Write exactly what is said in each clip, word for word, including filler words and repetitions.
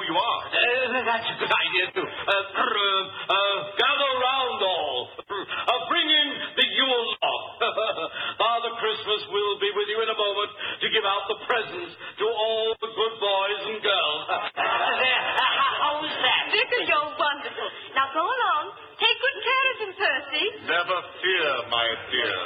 you are. Uh, that's a good idea, too. Uh, uh, uh, gather round all. Uh, bring in the Yule log. Father Christmas will be with you in a moment to give out the presents to all the good boys and girls. There. How was that? Vicar, you're wonderful. Now go along. Take good care of him, Percy. Never fear, my dear.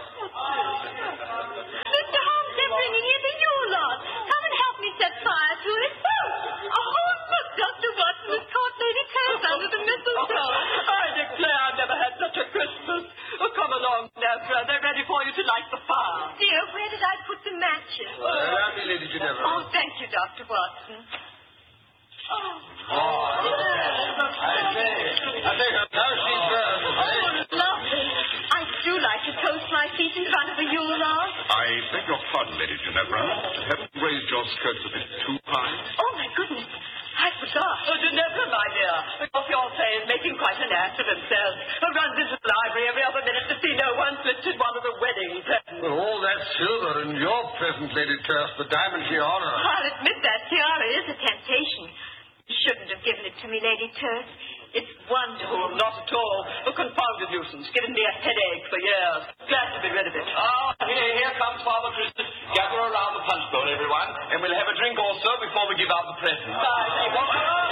Mister Holmes, they're bringing in the Yule log. Come and help me set fire to it. Oh, look, Doctor Watson has caught Lady Tess under the mistletoe. I declare I've never had such a Christmas. Oh, come along, Nazra. They're ready for you to light the fire. Dear, where did I put the matches? Uh, allow me, Lady Ginevra. Oh, thank you, Doctor Watson. Oh, Oh, I say, I say, how she's burned. oh, lovely. I do like to toast my feet in front of a Yule log. I beg your pardon, Lady Ginevra. Haven't you raised your skirts a bit too high? Oh, my goodness. I forgot. Oh, Ginevra, my dear. Your fiancé is making quite an ass of himself. He runs into the library every other minute to see no one's lifted one of the wedding presents. Well, all that silver in your present, Lady Terse, the diamond tiara. I'll admit that tiara is a temptation. You shouldn't have given it to me, Lady Terse. It's wonderful. Oh, not at all. A confounded nuisance. Given me a headache for years. Glad to be rid of it. Ah, here, here comes Father Christmas. Gather around the punch bowl, everyone, and we'll have a drink or so before we give out the presents. Bye.